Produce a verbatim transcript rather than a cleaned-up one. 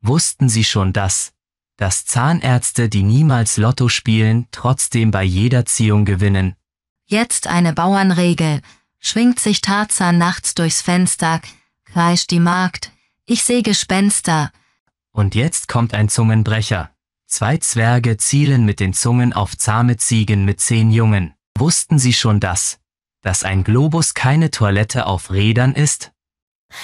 Wussten Sie schon das? Dass Zahnärzte, die niemals Lotto spielen, trotzdem bei jeder Ziehung gewinnen. Jetzt eine Bauernregel. Schwingt sich Tarzan nachts durchs Fenster, kreischt die Magd, ich seh Gespenster. Und jetzt kommt ein Zungenbrecher. Zwei Zwerge zielen mit den Zungen auf zahme Ziegen mit zehn Jungen. Wussten Sie schon das? Dass ein Globus keine Toilette auf Rädern ist?